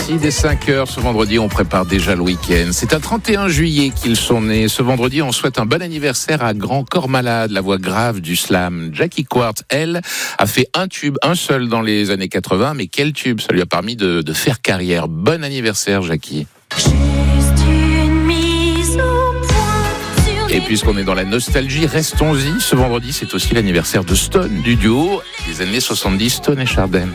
Merci, dès 5h ce vendredi, on prépare déjà le week-end. C'est un 31 juillet qu'ils sont nés. Ce vendredi, on souhaite un bon anniversaire à Grand Corps Malade, la voix grave du slam. Jackie Quartz, elle, a fait un tube, un seul dans les années 80, mais quel tube, ça lui a permis de faire carrière. Bon anniversaire, Jackie. Et puisqu'on est dans la nostalgie, restons-y. Ce vendredi, c'est aussi l'anniversaire de Stone, du duo des années 70, Stone et Chardin.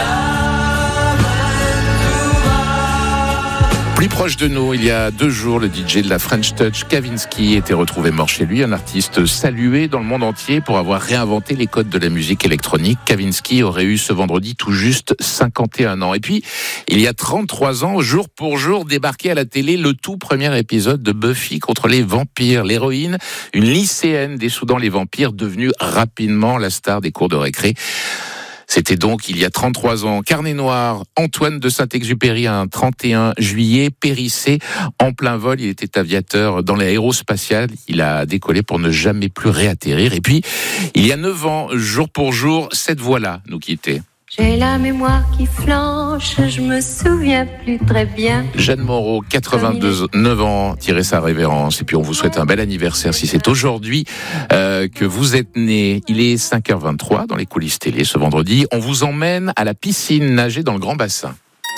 Plus proche de nous, il y a 2 jours, le DJ de la French Touch, Kavinsky, était retrouvé mort chez lui. Un artiste salué dans le monde entier pour avoir réinventé les codes de la musique électronique. Kavinsky aurait eu ce vendredi tout juste 51 ans. Et puis, il y a 33 ans, jour pour jour, débarquait à la télé le tout premier épisode de Buffy contre les vampires. L'héroïne, une lycéenne dessoudant les vampires, devenue rapidement la star des cours de récré. C'était donc il y a 33 ans. Carnet noir, Antoine de Saint-Exupéry, un 31 juillet, périssé en plein vol. Il était aviateur dans l'aérospatiale. Il a décollé pour ne jamais plus réatterrir. Et puis, il y a 9 ans, jour pour jour, cette voix-là nous quittait. J'ai la mémoire qui flanche, je me souviens plus très bien. Jeanne Moreau, 89 ans, tirait sa révérence. Et puis on vous souhaite un bel anniversaire si c'est aujourd'hui que vous êtes né. Il est 5h23 dans les coulisses télé ce vendredi. On vous emmène à la piscine nager dans le grand bassin.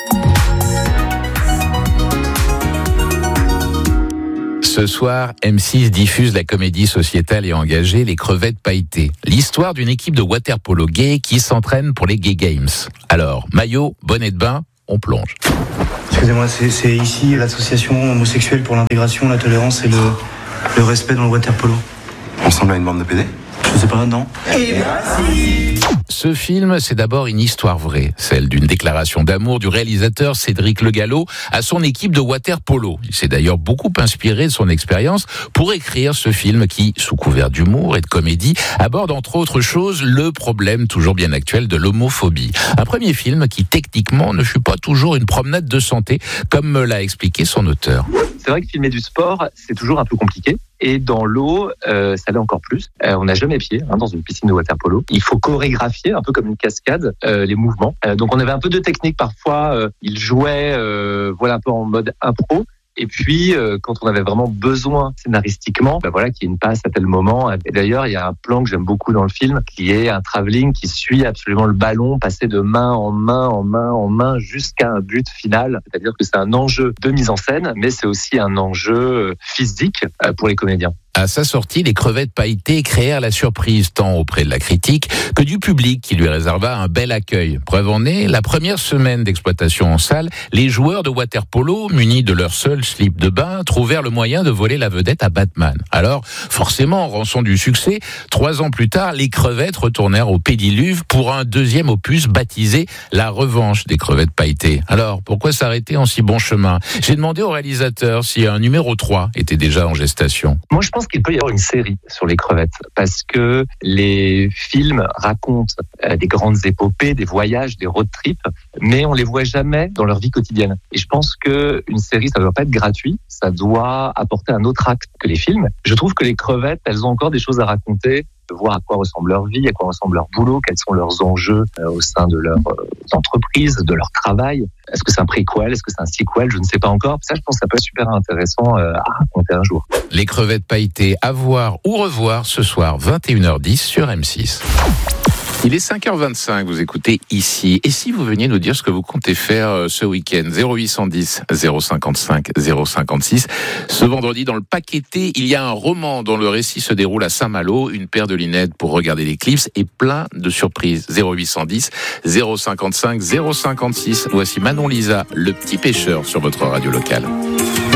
Ce soir, M6 diffuse la comédie sociétale et engagée Les Crevettes Pailletées. L'histoire d'une équipe de water-polo gay qui s'entraîne pour les Gay Games. Alors, maillot, bonnet de bain, on plonge. Excusez-moi, c'est ici l'association homosexuelle pour l'intégration, la tolérance et le respect dans le water-polo. On ressemble à une bande de PD ? Je sais pas, non. Ce film, c'est d'abord une histoire vraie, celle d'une déclaration d'amour du réalisateur Cédric Le Gallo à son équipe de water-polo. Il s'est d'ailleurs beaucoup inspiré de son expérience pour écrire ce film qui, sous couvert d'humour et de comédie, aborde entre autres choses le problème toujours bien actuel de l'homophobie. Un premier film qui techniquement ne fut pas toujours une promenade de santé, comme me l'a expliqué son auteur. C'est vrai que filmer du sport, c'est toujours un peu compliqué. Et dans l'eau, ça l'est encore plus. On n'a jamais pied dans une piscine de water-polo. Il faut chorégraphier, un peu comme une cascade, les mouvements. Donc on avait un peu de technique parfois. Il jouait un peu en mode impro. Et puis, quand on avait vraiment besoin scénaristiquement, qu'il y ait une passe à tel moment. Et d'ailleurs, il y a un plan que j'aime beaucoup dans le film, qui est un travelling qui suit absolument le ballon, passer de main en main jusqu'à un but final. C'est-à-dire que c'est un enjeu de mise en scène, mais c'est aussi un enjeu physique pour les comédiens. À sa sortie, Les Crevettes Pailletées créèrent la surprise tant auprès de la critique que du public qui lui réserva un bel accueil. Preuve en est, la première semaine d'exploitation en salle, les joueurs de water-polo, munis de leur seul slip de bain, trouvèrent le moyen de voler la vedette à Batman. Alors, forcément, en rançon du succès, 3 ans plus tard, les crevettes retournèrent au pédiluve pour un deuxième opus baptisé La Revanche des Crevettes Pailletées. Alors, pourquoi s'arrêter en si bon chemin ? J'ai demandé au réalisateur si un numéro 3 était déjà en gestation. Moi, je pense qu'il peut y avoir une série sur les crevettes parce que les films racontent des grandes épopées, des voyages, des road trips, mais on les voit jamais dans leur vie quotidienne. Et je pense que une série, ça ne doit pas être gratuit, ça doit apporter un autre acte que les films. Je trouve que les crevettes, elles ont encore des choses à raconter, de voir à quoi ressemble leur vie, à quoi ressemble leur boulot, quels sont leurs enjeux au sein de leur entreprise, de leur travail. Est-ce que c'est un préquel, est-ce que c'est un sequel, je ne sais pas encore. Ça, je pense que ça peut être super intéressant à raconter un jour. Les Crevettes Pailletées, à voir ou revoir ce soir 21h10 sur M6. Il est 5h25, vous écoutez Ici. Et si vous veniez nous dire ce que vous comptez faire ce week-end, 0810 055 056. Ce vendredi, dans le Paqueté, il y a un roman dont le récit se déroule à Saint-Malo, une paire de lunettes pour regarder l'éclipse et plein de surprises. 0810 055 056. Voici Manon Lisa, Le Petit Pêcheur sur votre radio locale.